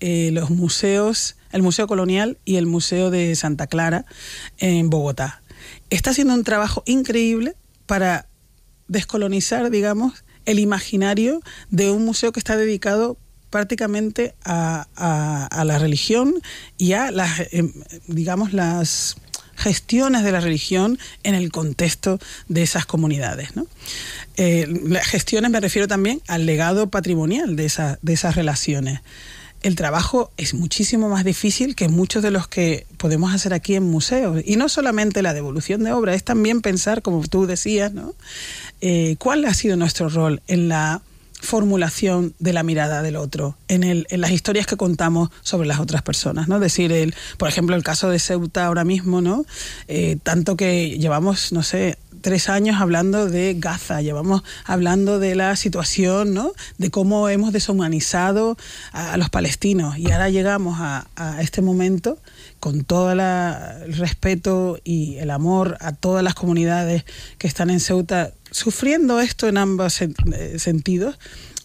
los museos, el Museo Colonial y el Museo de Santa Clara en Bogotá. Está haciendo un trabajo increíble para descolonizar, digamos, el imaginario de un museo que está dedicado prácticamente a la religión y a las, digamos, las gestiones de la religión en el contexto de esas comunidades, ¿no? Las gestiones me refiero también al legado patrimonial de esas relaciones. El trabajo es muchísimo más difícil que muchos de los que podemos hacer aquí en museos. Y no solamente la devolución de obra, es también pensar, como tú decías, ¿no? ¿Cuál ha sido nuestro rol en la formulación de la mirada del otro, en las historias que contamos sobre las otras personas, ¿no? Es decir, por ejemplo, el caso de Ceuta ahora mismo, ¿no? Tanto que llevamos, no sé, 3 años hablando de Gaza, llevamos hablando de la situación, ¿no? De cómo hemos deshumanizado a los palestinos, y ahora llegamos a este momento con todo el respeto y el amor a todas las comunidades que están en Ceuta, sufriendo esto en ambos sentidos.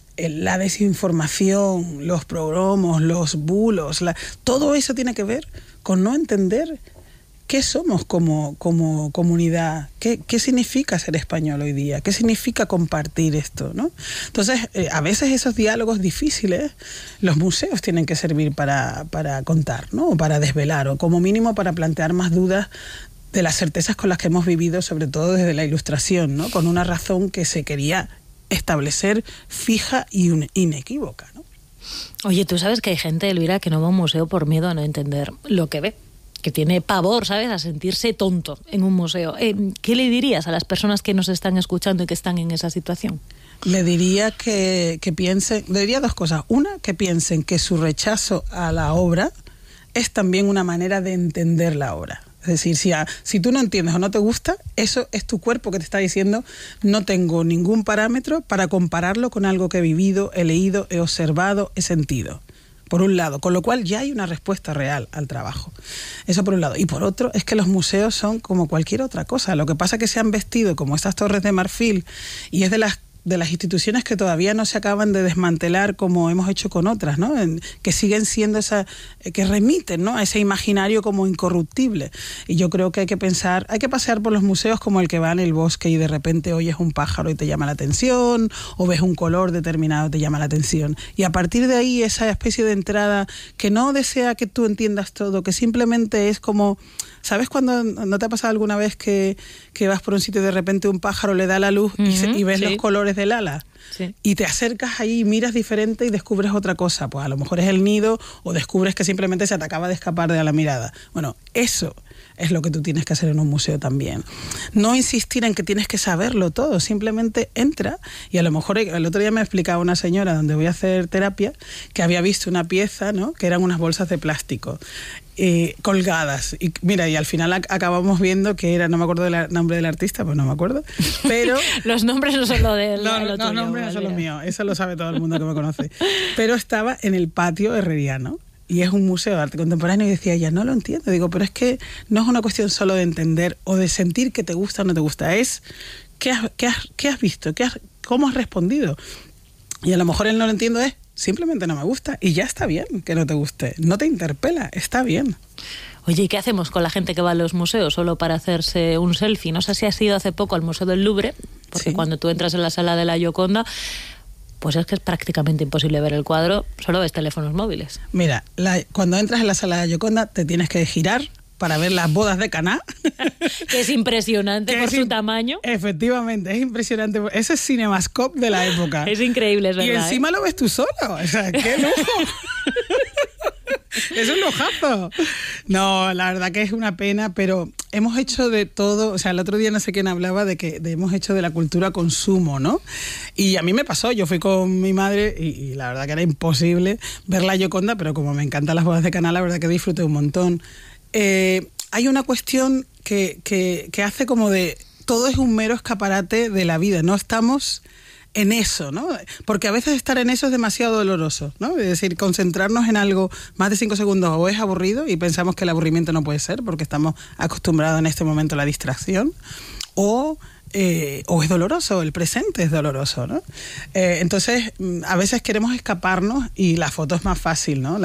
La desinformación, los progromos, los bulos, todo eso tiene que ver con no entender qué somos como comunidad, qué significa ser español hoy día, qué significa compartir esto, ¿no? Entonces, a veces esos diálogos difíciles, los museos tienen que servir para contar, ¿no? O para desvelar, o como mínimo para plantear más dudas de las certezas con las que hemos vivido, sobre todo desde la Ilustración, ¿no? Con una razón que se quería establecer fija y inequívoca, ¿no? Oye, tú sabes que hay gente, Elvira, que no va a un museo por miedo a no entender lo que ve, que tiene pavor, ¿sabes?, a sentirse tonto en un museo. ¿Qué le dirías a las personas que nos están escuchando y que están en esa situación? Le diría que piensen, le diría 2 cosas. Una, que piensen que su rechazo a la obra es también una manera de entender la obra. Es decir, si tú no entiendes o no te gusta, eso es tu cuerpo que te está diciendo: no tengo ningún parámetro para compararlo con algo que he vivido, he leído, he observado, he sentido. Por un lado, con lo cual ya hay una respuesta real al trabajo. Eso por un lado. Y por otro, es que los museos son como cualquier otra cosa. Lo que pasa es que se han vestido como estas torres de marfil, y es de las instituciones que todavía no se acaban de desmantelar como hemos hecho con otras, ¿no? Que siguen siendo que remiten, ¿no?, a ese imaginario como incorruptible. Y yo creo que hay que pasear por los museos como el que va en el bosque y de repente oyes un pájaro y te llama la atención, o ves un color determinado y te llama la atención. Y a partir de ahí, esa especie de entrada que no desea que tú entiendas todo, que simplemente es como... ¿Sabes cuando no te ha pasado alguna vez que vas por un sitio y de repente un pájaro le da la luz y ves los colores del ala? Sí. Y te acercas ahí, miras diferente y descubres otra cosa. Pues a lo mejor es el nido, o descubres que simplemente se te acaba de escapar de la mirada. Bueno, eso es lo que tú tienes que hacer en un museo también. No insistir en que tienes que saberlo todo, simplemente entra. Y a lo mejor el otro día me explicaba una señora donde voy a hacer terapia que había visto una pieza, ¿no?, que eran unas bolsas de plástico colgadas, y mira, y al final acabamos viendo que era, no me acuerdo del nombre del artista, pues no me acuerdo, pero los nombres no son lo de los nombres no son los míos, eso lo sabe todo el mundo que me conoce, pero estaba en el patio herreriano y es un museo de arte contemporáneo, y decía ella, no lo entiendo, digo, pero es que no es una cuestión solo de entender o de sentir que te gusta o no te gusta, es qué has visto, cómo has respondido. Y a lo mejor él no lo entiendo, simplemente no me gusta, y ya está bien que no te guste, no te interpela, está bien. Oye, ¿y qué hacemos con la gente que va a los museos solo para hacerse un selfie? No sé si has ido hace poco al Museo del Louvre, porque cuando tú entras en la sala de la Gioconda, pues es que es prácticamente imposible ver el cuadro, solo ves teléfonos móviles. Mira, cuando entras en la sala de la Gioconda te tienes que girar para ver las bodas de Caná. Que es impresionante por su tamaño. Efectivamente, es impresionante. Ese es Cinemascope de la época. Es increíble, es verdad. Y encima lo ves tú solo. O sea, ¡qué lujo! Es un lujazo. No, la verdad que es una pena, pero hemos hecho de todo. O sea, el otro día no sé quién hablaba de que hemos hecho de la cultura consumo, ¿no? Y a mí me pasó, yo fui con mi madre y la verdad que era imposible ver la Gioconda, pero como me encantan las bodas de Caná, la verdad que disfruté un montón. Hay una cuestión que hace como de todo es un mero escaparate de la vida, no estamos en eso, ¿no? Porque a veces estar en eso es demasiado doloroso, ¿no? Es decir, concentrarnos en algo más de 5 segundos o es aburrido y pensamos que el aburrimiento no puede ser porque estamos acostumbrados en este momento a la distracción, o es doloroso, el presente es doloroso, ¿no? Entonces, a veces queremos escaparnos y la foto es más fácil, ¿no?